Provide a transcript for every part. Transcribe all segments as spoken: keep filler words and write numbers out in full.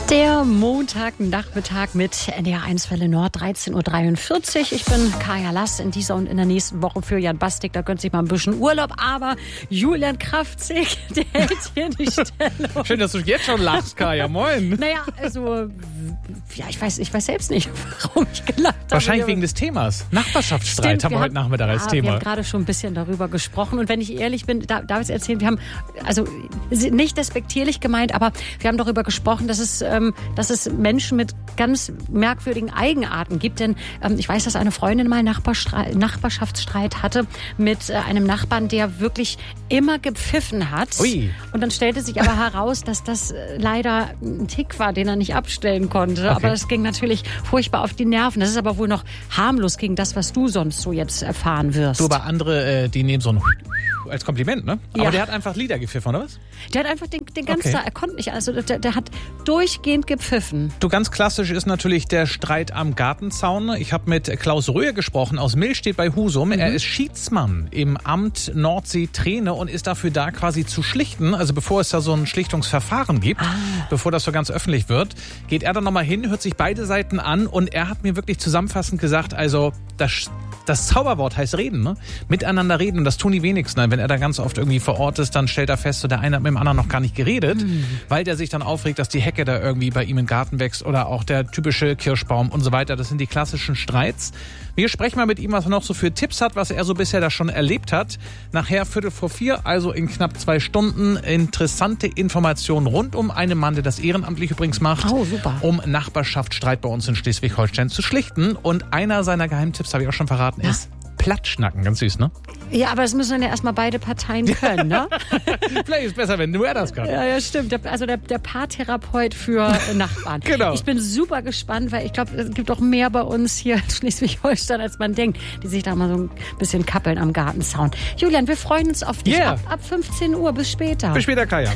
Der Montagnachmittag mit N D R eins Welle Nord, dreizehn Uhr dreiundvierzig. Ich bin Kaya Lass in dieser und in der nächsten Woche für Jan Bastik. Da gönnt sich mal ein bisschen Urlaub. Aber Julian Kraftzig, der hält hier die Stellung. Schön, dass du jetzt schon lachst, Kaya. Moin. Naja, also, ja, ich weiß, ich weiß selbst nicht, warum ich gelacht habe. Wahrscheinlich wegen des Themas. Nachbarschaftsstreit Stimmt, haben wir wir heute Nachmittag als ah, Thema. Wir haben gerade schon ein bisschen darüber gesprochen. Und wenn ich ehrlich bin, darf ich es erzählen, wir haben, also nicht despektierlich gemeint, aber wir haben darüber gesprochen, dass es, ähm, dass es Menschen mit ganz merkwürdigen Eigenarten gibt. Denn ähm, ich weiß, dass eine Freundin mal Nachbarschaftsstreit hatte mit äh, einem Nachbarn, der wirklich immer gepfiffen hat. Ui. Und dann stellte sich aber heraus, dass das äh, leider ein Tick war, den er nicht abstellen konnte. Okay. Aber das ging natürlich furchtbar auf die Nerven. Das ist aber wohl noch harmlos gegen das, was du sonst so jetzt erfahren wirst. So, aber andere, äh, die nehmen so ein als Kompliment, ne? Ja. Aber der hat einfach Lieder gepfiffen, oder was? Der hat einfach den, den ganzen Okay. Tag, er konnte nicht, also der, der hat durchgehend gepfiffen. Du, ganz klassisch ist natürlich der Streit am Gartenzaun. Ich habe mit Klaus Röhr gesprochen aus Millstedt bei Husum. Mhm. Er ist Schiedsmann im Amt Nordsee-Träne und ist dafür da, quasi zu schlichten. Also bevor es da so ein Schlichtungsverfahren gibt, ah. bevor das so ganz öffentlich wird, geht er dann nochmal hin, hört sich beide Seiten an und er hat mir wirklich zusammenfassend gesagt, also das Das Zauberwort heißt reden, ne? Miteinander reden. Und das tun die wenigsten. Wenn er da ganz oft irgendwie vor Ort ist, dann stellt er fest, so der eine hat mit dem anderen noch gar nicht geredet, mhm. weil der sich dann aufregt, dass die Hecke da irgendwie bei ihm im Garten wächst oder auch der typische Kirschbaum und so weiter. Das sind die klassischen Streits. Wir sprechen mal mit ihm, was er noch so für Tipps hat, was er so bisher da schon erlebt hat. Nachher Viertel vor vier, also in knapp zwei Stunden, interessante Informationen rund um einen Mann, der das ehrenamtlich übrigens macht, oh, super. um Nachbarschaftsstreit bei uns in Schleswig-Holstein zu schlichten. Und einer seiner Geheimtipps, habe ich auch schon verraten, ja? ist Platschnacken. Ganz süß, ne? Ja, aber das müssen dann ja erstmal beide Parteien können, ne? Vielleicht ist es besser, wenn nur er das kann. Ja, ja, stimmt. Der, also der, der Paartherapeut für Nachbarn. Genau. Ich bin super gespannt, weil ich glaube, es gibt auch mehr bei uns hier in Schleswig-Holstein, als man denkt, die sich da mal so ein bisschen kappeln am Gartenzaun. Julian, wir freuen uns auf dich. Yeah. Ab, ab fünfzehn Uhr. Bis später. Bis später, Kaya.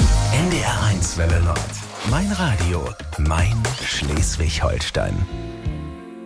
N D R eins Welle Nord. Mein Radio. Mein Schleswig-Holstein.